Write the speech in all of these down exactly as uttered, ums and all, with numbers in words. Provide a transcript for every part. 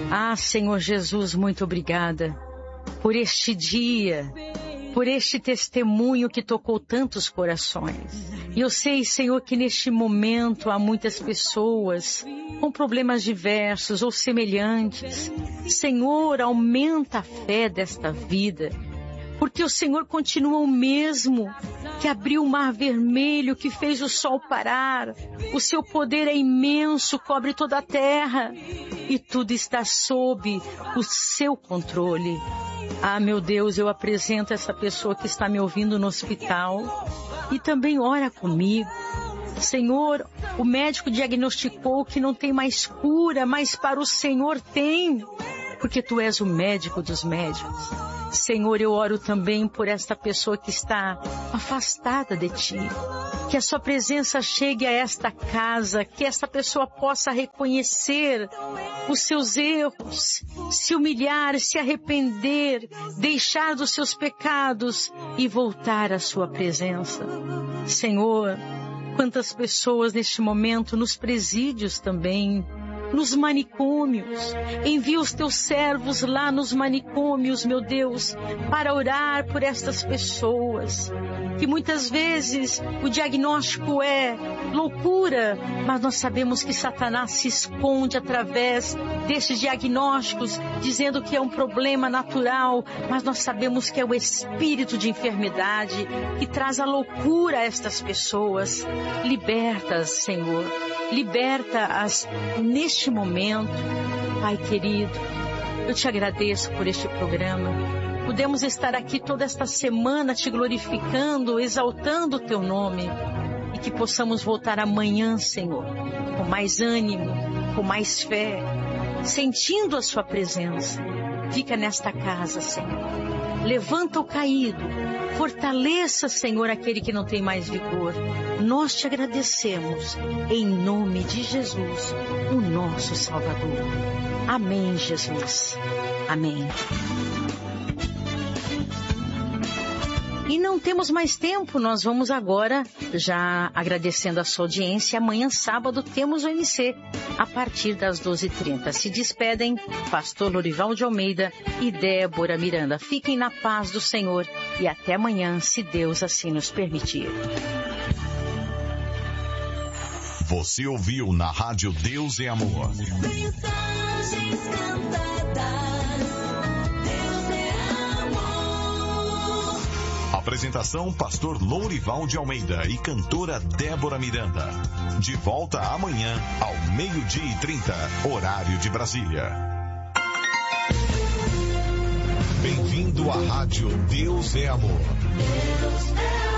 Ah, Senhor Jesus, muito obrigada por este dia, por este testemunho que tocou tantos corações. E eu sei, Senhor, que neste momento há muitas pessoas com problemas diversos ou semelhantes. Senhor, aumenta a fé desta vida, porque o Senhor continua o mesmo, que abriu o mar vermelho, que fez o sol parar. O seu poder é imenso, cobre toda a terra, e tudo está sob o seu controle. Ah, meu Deus, eu apresento essa pessoa que está me ouvindo no hospital e também ora comigo. Senhor, o médico diagnosticou que não tem mais cura, mas para o Senhor tem, porque Tu és o médico dos médicos. Senhor, eu oro também por esta pessoa que está afastada de Ti. Que a Sua presença chegue a esta casa, que esta pessoa possa reconhecer os seus erros, se humilhar, se arrepender, deixar dos seus pecados e voltar à Sua presença. Senhor, quantas pessoas neste momento nos presídios também, nos manicômios. Envia os Teus servos lá nos manicômios, meu Deus, para orar por estas pessoas. Que muitas vezes o diagnóstico é loucura, mas nós sabemos que Satanás se esconde através destes diagnósticos, dizendo que é um problema natural, mas nós sabemos que é o espírito de enfermidade que traz a loucura a estas pessoas. Liberta-as, Senhor, liberta-as neste momento. Pai querido, eu Te agradeço por este programa. Podemos estar aqui toda esta semana Te glorificando, exaltando o Teu nome. E que possamos voltar amanhã, Senhor, com mais ânimo, com mais fé, sentindo a Sua presença. Fica nesta casa, Senhor. Levanta o caído. Fortaleça, Senhor, aquele que não tem mais vigor. Nós Te agradecemos, em nome de Jesus, o nosso Salvador. Amém, Jesus. Amém. E não temos mais tempo, nós vamos agora, já agradecendo a sua audiência, amanhã sábado temos o M C, a partir das doze e trinta. Se despedem, Pastor Lorival de Almeida e Débora Miranda. Fiquem na paz do Senhor e até amanhã, se Deus assim nos permitir. Você ouviu na Rádio Deus é Amor. Mensagens cantadas. Apresentação, Pastor Lourival de Almeida e cantora Débora Miranda. De volta amanhã, ao meio-dia e trinta, horário de Brasília. Bem-vindo à Rádio Deus é Amor. Deus é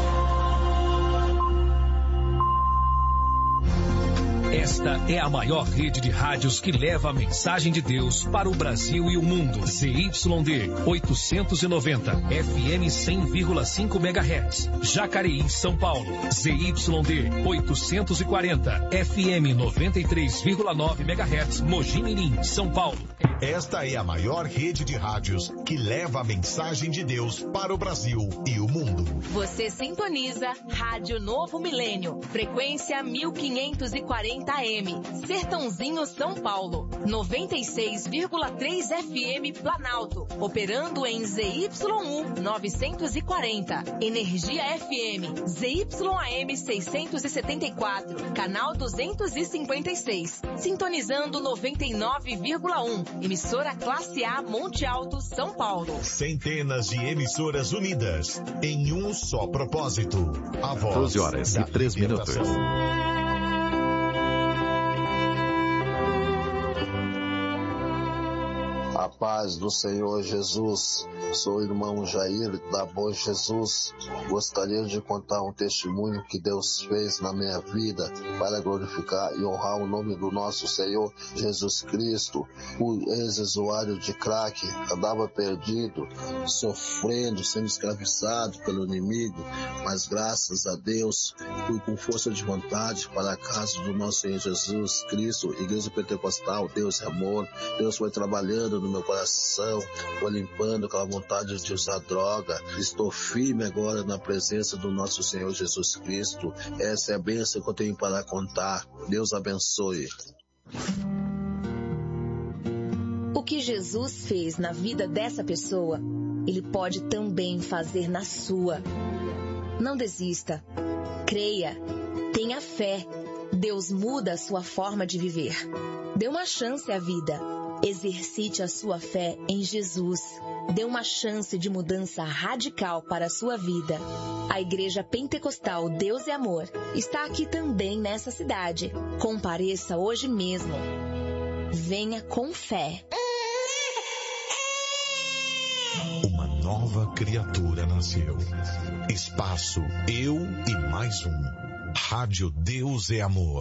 Esta é a maior rede de rádios que leva a mensagem de Deus para o Brasil e o mundo. Z Y D oitocentos e noventa, F M cem vírgula cinco megahertz. Jacareí, São Paulo. Z Y D oitocentos e quarenta, F M noventa e três vírgula nove megahertz. Mogi Mirim, São Paulo. Esta é a maior rede de rádios que leva a mensagem de Deus para o Brasil e o mundo. Você sintoniza Rádio Novo Milênio, frequência mil quinhentos e quarenta A M, Sertãozinho, São Paulo, noventa e seis vírgula três F M Planalto, operando em Z Y U novecentos e quarenta, Energia F M, Z Y A M seiscentos e setenta e quatro, canal duzentos e cinquenta e seis, sintonizando noventa e nove vírgula um, emissora classe A Monte Alto, São Paulo. Centenas de emissoras unidas em um só propósito. A voz doze horas e três minutos. A paz do Senhor Jesus. Sou o irmão Jair da Bom Jesus. Gostaria de contar um testemunho que Deus fez na minha vida para glorificar e honrar o nome do nosso Senhor Jesus Cristo. O ex-usuário de crack andava perdido, sofrendo, sendo escravizado pelo inimigo, mas graças a Deus fui com força de vontade para a casa do nosso Senhor Jesus Cristo, Igreja Pentecostal. Deus é amor. Deus foi trabalhando no meu coração, foi limpando aquela vontade de usar droga. Estou firme agora na presença do nosso Senhor Jesus Cristo. Essa é a bênção que eu tenho para contar. Deus abençoe. O que Jesus fez na vida dessa pessoa, Ele pode também fazer na sua. Não desista. Creia. Tenha fé. Deus muda a sua forma de viver. Dê uma chance à vida. Exercite a sua fé em Jesus. Dê uma chance de mudança radical para a sua vida. A Igreja Pentecostal Deus e Amor está aqui também nessa cidade. Compareça hoje mesmo. Venha com fé. Uma nova criatura nasceu. Espaço Eu e Mais Um. Rádio Deus é Amor.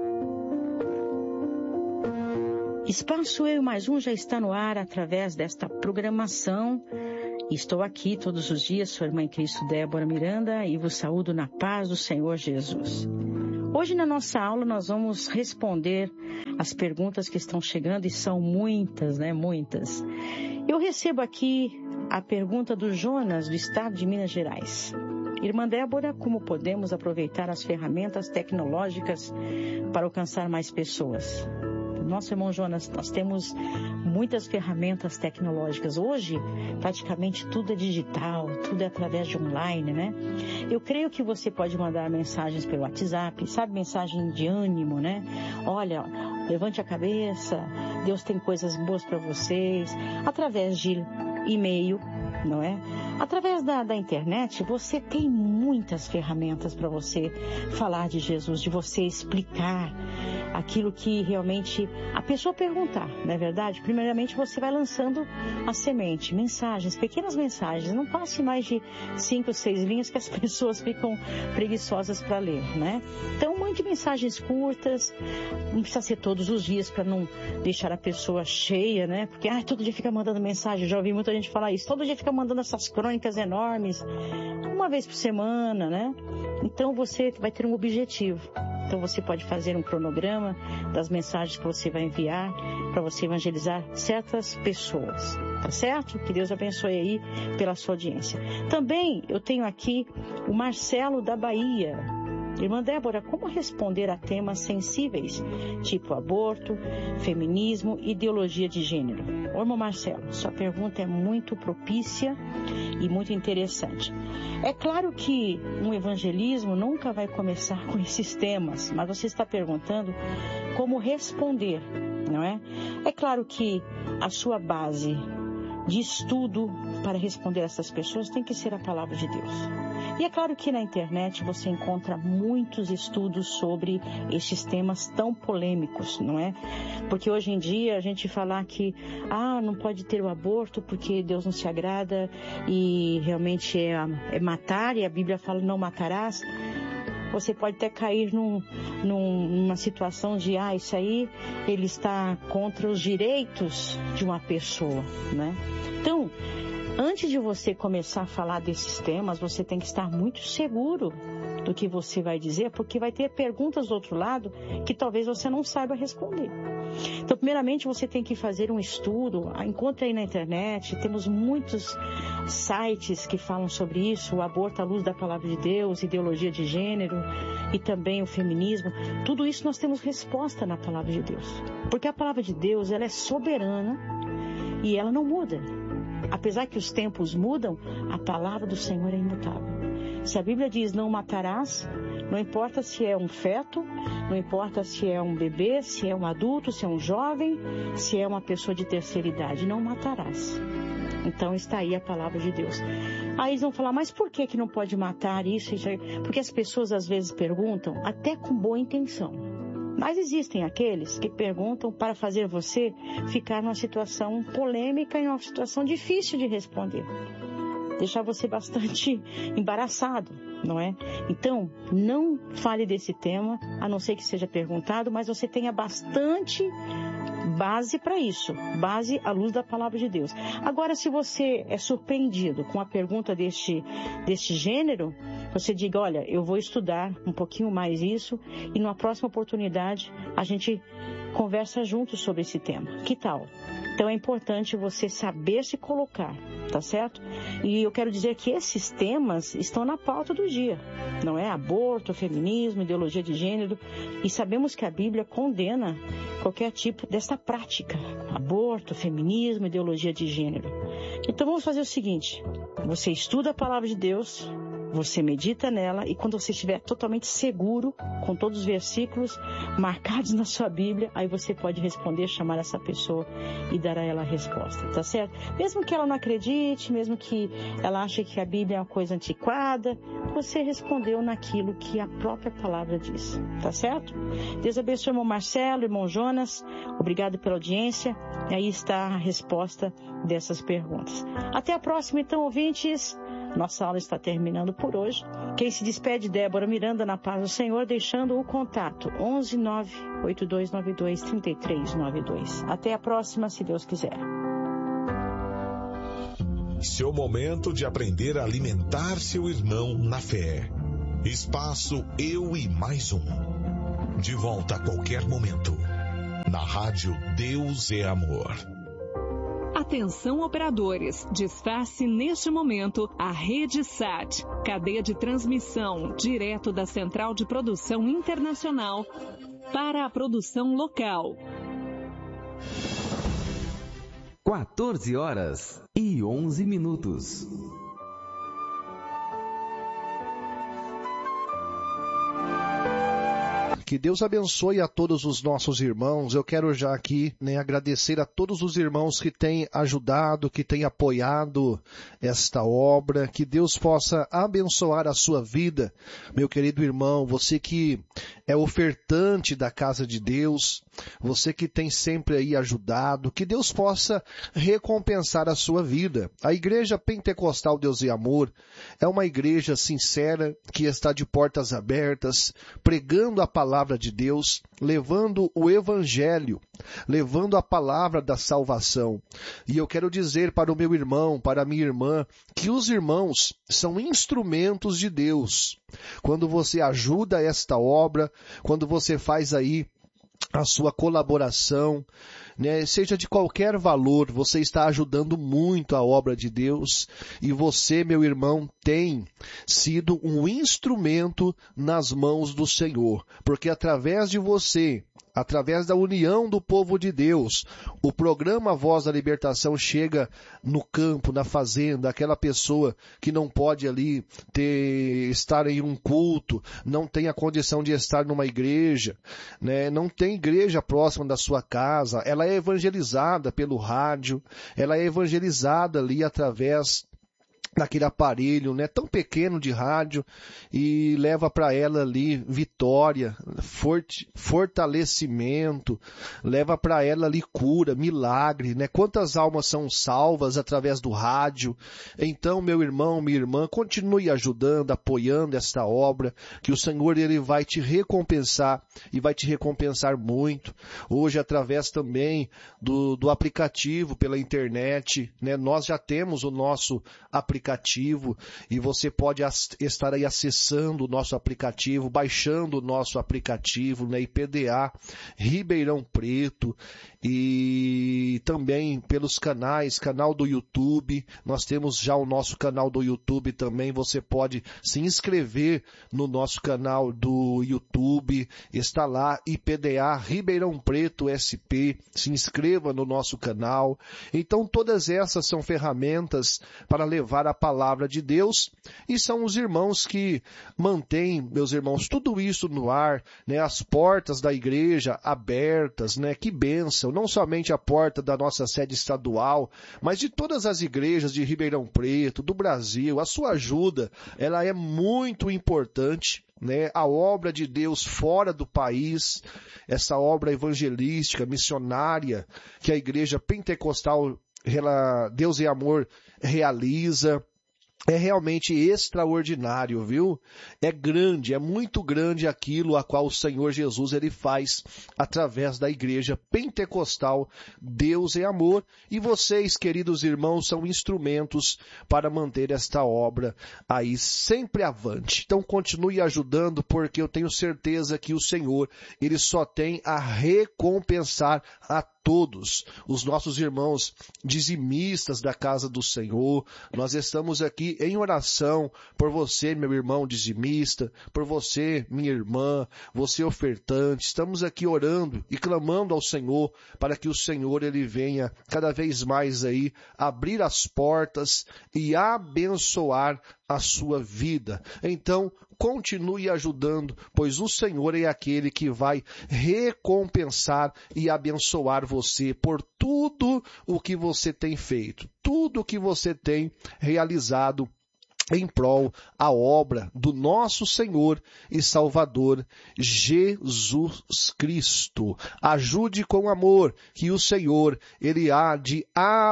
Espaço Eu e Mais Um já está no ar através desta programação. Estou aqui todos os dias, sua irmã em Cristo Débora Miranda, e vos saúdo na paz do Senhor Jesus. Hoje na nossa aula nós vamos responder as perguntas que estão chegando, e são muitas, né? Muitas. Eu recebo aqui a pergunta do Jonas, do estado de Minas Gerais. Irmã Débora, como podemos aproveitar as ferramentas tecnológicas para alcançar mais pessoas? Nosso irmão Jonas, nós temos muitas ferramentas tecnológicas. Hoje, praticamente tudo é digital, tudo é através de online, né? Eu creio que você pode mandar mensagens pelo WhatsApp, sabe, mensagem de ânimo, né? Olha, levante a cabeça, Deus tem coisas boas para vocês. Através de e-mail, não é? Através da, da internet, você tem muitas ferramentas para você falar de Jesus, de você explicar aquilo que realmente a pessoa perguntar, não é verdade? Primeiramente, você vai lançando a semente, mensagens, pequenas mensagens. Não passe mais de cinco, seis linhas que as pessoas ficam preguiçosas para ler, né? Então, mande mensagens curtas, não precisa ser todos os dias para não deixar a pessoa cheia, né? Porque, ah, todo dia fica mandando mensagem, já ouvi muita gente falar isso, todo dia fica mandando essas crônicas enormes, uma vez por semana, né? Então, você vai ter um objetivo. Então você pode fazer um cronograma das mensagens que você vai enviar para você evangelizar certas pessoas, tá certo? Que Deus abençoe aí pela sua audiência. Também eu tenho aqui o Marcelo da Bahia. Irmã Débora, como responder a temas sensíveis, tipo aborto, feminismo, ideologia de gênero? Ô, irmão Marcelo, sua pergunta é muito propícia e muito interessante. É claro que um evangelismo nunca vai começar com esses temas, mas você está perguntando como responder, não é? É claro que a sua base de estudo para responder a essas pessoas tem que ser a palavra de Deus. E é claro que na internet você encontra muitos estudos sobre estes temas tão polêmicos, não é? Porque hoje em dia a gente falar que ah, não pode ter o aborto porque Deus não se agrada e realmente é, é matar, e a Bíblia fala não matarás. Você pode até cair num, num, numa situação de, ah, isso aí, ele está contra os direitos de uma pessoa, né? Então, antes de você começar a falar desses temas, você tem que estar muito seguro do que você vai dizer, porque vai ter perguntas do outro lado que talvez você não saiba responder. Então, primeiramente, você tem que fazer um estudo. Encontre aí na internet, temos muitos sites que falam sobre isso, o aborto à luz da palavra de Deus, ideologia de gênero e também o feminismo. Tudo isso nós temos resposta na palavra de Deus, porque a palavra de Deus, ela é soberana e ela não muda. Apesar que os tempos mudam, a palavra do Senhor é imutável. Se a Bíblia diz não matarás, não importa se é um feto, não importa se é um bebê, se é um adulto, se é um jovem, se é uma pessoa de terceira idade, não matarás. Então está aí a palavra de Deus. Aí eles vão falar, mas por que que não pode matar isso? Porque as pessoas às vezes perguntam, até com boa intenção. Mas existem aqueles que perguntam para fazer você ficar numa situação polêmica e numa situação difícil de responder. Deixar você bastante embaraçado, não é? Então, não fale desse tema, a não ser que seja perguntado, mas você tenha bastante base para isso, base à luz da palavra de Deus. Agora, se você é surpreendido com a pergunta deste, deste gênero, você diga, olha, eu vou estudar um pouquinho mais isso e numa próxima oportunidade a gente conversa juntos sobre esse tema. Que tal? Então é importante você saber se colocar, tá certo? E eu quero dizer que esses temas estão na pauta do dia, não é? Aborto, feminismo, ideologia de gênero, e sabemos que a Bíblia condena qualquer tipo dessa prática, aborto, feminismo, ideologia de gênero. Então vamos fazer o seguinte, você estuda a palavra de Deus, você medita nela, e quando você estiver totalmente seguro, com todos os versículos marcados na sua Bíblia, aí você pode responder, chamar essa pessoa e dar a ela a resposta, tá certo? Mesmo que ela não acredite, mesmo que ela ache que a Bíblia é uma coisa antiquada, você respondeu naquilo que a própria palavra diz, tá certo? Deus abençoe o irmão Marcelo, irmão Jonas, obrigado pela audiência, e aí está a resposta dessas perguntas. Até a próxima, então, ouvintes. Nossa aula está terminando por hoje. Quem se despede, Débora Miranda, na paz do Senhor, deixando o contato onze nove oito dois nove dois três três nove dois. Até a próxima, se Deus quiser. Seu momento de aprender a alimentar seu irmão na fé. Espaço Eu e Mais Um. De volta a qualquer momento. Na rádio Deus é Amor. Atenção operadores, desface neste momento a Rede Sat, cadeia de transmissão direto da Central de Produção Internacional para a produção local. quatorze horas e onze minutos. Que Deus abençoe a todos os nossos irmãos. Eu quero já aqui, né, agradecer a todos os irmãos que têm ajudado, que têm apoiado esta obra. Que Deus possa abençoar a sua vida, meu querido irmão. Você que é ofertante da casa de Deus, você que tem sempre aí ajudado, que Deus possa recompensar a sua vida. A Igreja Pentecostal Deus e Amor é uma igreja sincera, que está de portas abertas, pregando a palavra de Deus, levando o Evangelho, levando a palavra da salvação. E eu quero dizer para o meu irmão, para a minha irmã, que os irmãos são instrumentos de Deus. Quando você ajuda esta obra, quando você faz aí a sua colaboração, né, seja de qualquer valor, você está ajudando muito a obra de Deus, e você, meu irmão, tem sido um instrumento nas mãos do Senhor, porque através de você, através da união do povo de Deus, o programa Voz da Libertação chega no campo, na fazenda, aquela pessoa que não pode ali ter, estar em um culto, não tem a condição de estar numa igreja, né? Não tem igreja próxima da sua casa, ela é evangelizada pelo rádio, ela é evangelizada ali através daquele aparelho, né, tão pequeno de rádio, e leva para ela ali vitória, fort, fortalecimento, leva para ela ali cura, milagre, né? Quantas almas são salvas através do rádio? Então, meu irmão, minha irmã, continue ajudando, apoiando esta obra, que o Senhor, ele vai te recompensar, e vai te recompensar muito. Hoje, através também do, do aplicativo pela internet, né, nós já temos o nosso aplicativo aplicativo, e você pode estar aí acessando o nosso aplicativo, baixando o nosso aplicativo, né, I P D A Ribeirão Preto, e também pelos canais, canal do YouTube. Nós temos já o nosso canal do YouTube também, você pode se inscrever no nosso canal do YouTube, está lá I P D A Ribeirão Preto S P, se inscreva no nosso canal. Então todas essas são ferramentas para levar a palavra de Deus, e são os irmãos que mantêm, meus irmãos, tudo isso no ar, né? As portas da igreja abertas, né? Que bênção, não somente a porta da nossa sede estadual, mas de todas as igrejas de Ribeirão Preto, do Brasil. A sua ajuda, ela é muito importante, né? A obra de Deus fora do país, essa obra evangelística, missionária, que a Igreja Pentecostal Deus e Amor realiza, é realmente extraordinário, viu? É grande, é muito grande aquilo a qual o Senhor Jesus ele faz através da igreja pentecostal. Deus é amor, e vocês, queridos irmãos, são instrumentos para manter esta obra aí sempre avante. Então continue ajudando, porque eu tenho certeza que o Senhor, ele só tem a recompensar a todos os nossos irmãos dizimistas da casa do Senhor. Nós estamos aqui em oração por você, meu irmão dizimista, por você, minha irmã, você ofertante. Estamos aqui orando e clamando ao Senhor para que o Senhor ele venha cada vez mais aí abrir as portas e abençoar a sua vida. Então, continue ajudando, pois o Senhor é aquele que vai recompensar e abençoar você por tudo o que você tem feito, tudo o que você tem realizado em prol a obra do nosso Senhor e Salvador Jesus Cristo. Ajude com amor, que o Senhor, ele há de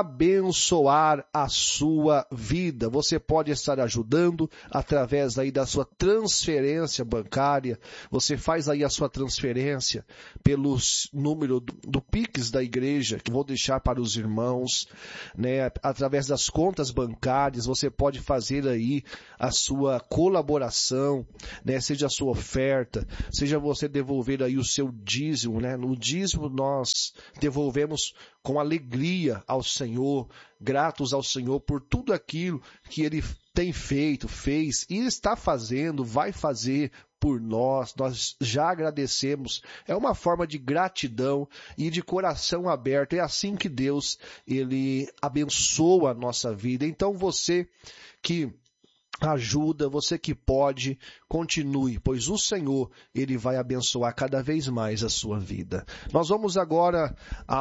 abençoar a sua vida. Você pode estar ajudando através aí da sua transferência bancária. Você faz aí a sua transferência pelo número do, do Pix da igreja, que vou deixar para os irmãos, né? Através das contas bancárias, você pode fazer aí a sua colaboração, né? Seja a sua oferta, seja você devolver aí o seu dízimo, né? No dízimo nós devolvemos com alegria ao Senhor, gratos ao Senhor por tudo aquilo que Ele tem feito, fez e está fazendo, vai fazer por nós. Nós já agradecemos. É uma forma de gratidão e de coração aberto. É assim que Deus, Ele abençoa a nossa vida. Então você que ajuda, você que pode, continue, pois o Senhor, ele vai abençoar cada vez mais a sua vida. Nós vamos agora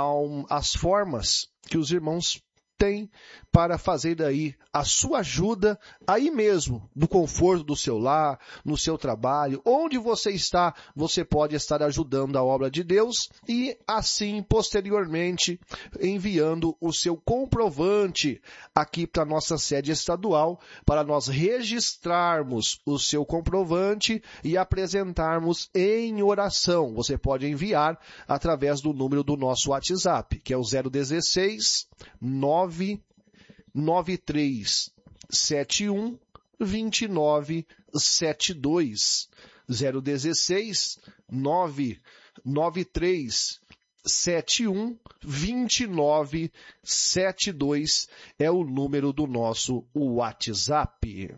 às formas que os irmãos têm para fazer daí a sua ajuda aí mesmo, no conforto do seu lar, no seu trabalho, onde você está, você pode estar ajudando a obra de Deus e assim, posteriormente, enviando o seu comprovante aqui para a nossa sede estadual, para nós registrarmos o seu comprovante e apresentarmos em oração. Você pode enviar através do número do nosso WhatsApp, que é o zero dezesseis, nove nove três sete um, dois nove sete dois. zero dezesseis, nove nove três sete um, dois nove sete dois é o número do nosso WhatsApp.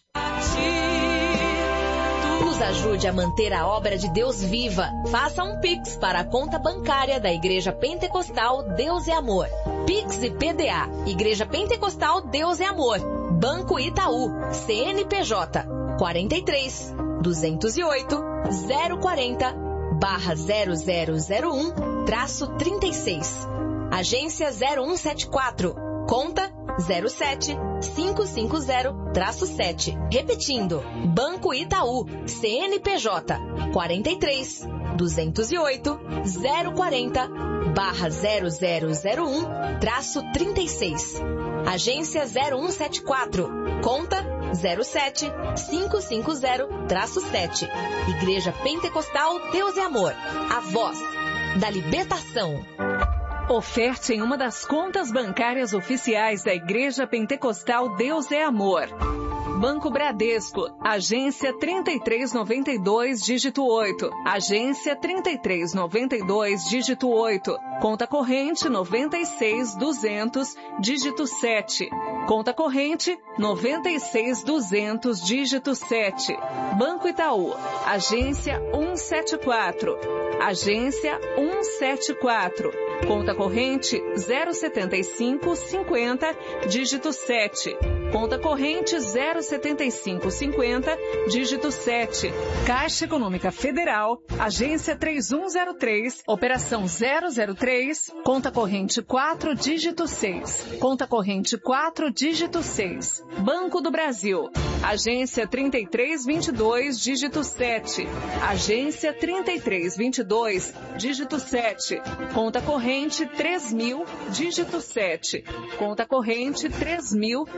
Nos ajude a manter a obra de Deus viva. Faça um Pix para a conta bancária da Igreja Pentecostal Deus é Amor. Pix e P D A, Igreja Pentecostal Deus é Amor. Banco Itaú, C N P J, quarenta e três, duzentos e oito, zero quarenta, barra zero zero zero um, traço trinta e seis. Agência zero um sete quatro, conta zero sete, cinco cinco zero, traço sete. Repetindo, Banco Itaú, C N P J, quarenta e três, duzentos e oito, zero quarenta, barra zero zero zero um, traço trinta e seis. Agência zero um sete quatro, conta zero sete, cinco cinco zero, traço sete. Igreja Pentecostal Deus é Amor, a voz da libertação. Oferte em uma das contas bancárias oficiais da Igreja Pentecostal Deus é Amor. Banco Bradesco, agência trinta e três noventa e dois, dígito oito. Agência trinta e três noventa e dois, dígito oito. Conta corrente noventa e seis duzentos, dígito sete. Conta corrente noventa e seis duzentos, dígito sete. Banco Itaú, agência cento e setenta e quatro. Agência cento e setenta e quatro. Conta corrente zero setenta e cinco cinquenta, dígito sete. Conta corrente zero setenta e cinco cinquenta, dígito sete. Caixa Econômica Federal, agência três um zero três, operação zero zero três, conta corrente quatro, dígito seis. Conta corrente quatro, dígito seis. Banco do Brasil, agência trinta e três vinte e dois, dígito sete. Agência trinta e três vinte e dois, dígito sete. Conta corrente três mil, dígito sete. Conta corrente três mil, dígito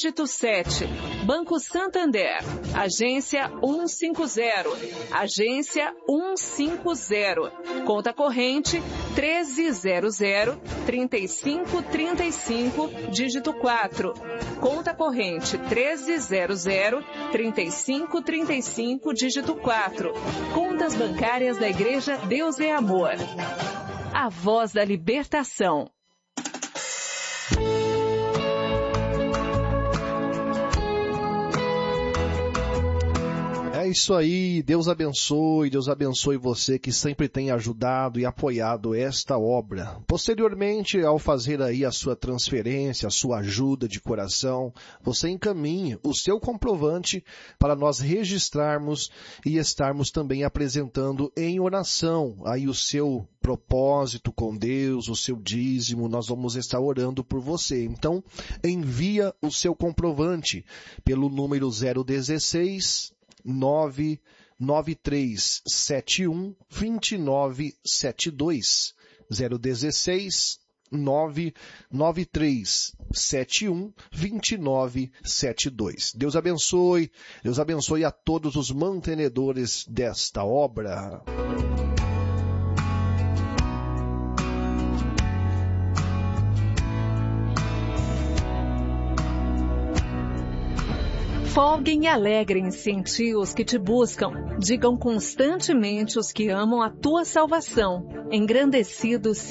dígito sete. Banco Santander, agência cento e cinquenta. Agência cento e cinquenta. Conta corrente treze zero zero, trinta e cinco trinta e cinco, dígito quatro. Conta corrente treze zero zero, trinta e cinco trinta e cinco, dígito quatro. Contas bancárias da Igreja Deus é Amor. A voz da libertação. É isso aí, Deus abençoe, Deus abençoe você que sempre tem ajudado e apoiado esta obra. Posteriormente, ao fazer aí a sua transferência, a sua ajuda de coração, você encaminhe o seu comprovante para nós registrarmos e estarmos também apresentando em oração aí o seu propósito com Deus, o seu dízimo, nós vamos estar orando por você. Então, envia o seu comprovante pelo número zero dezesseis, nove nove três sete um, dois nove sete dois. zero dezesseis, nove nove três sete um, dois nove sete dois. Deus abençoe, Deus abençoe a todos os mantenedores desta obra. Folguem e alegrem-se em ti os que te buscam. Digam constantemente os que amam a tua salvação. Engrandecidos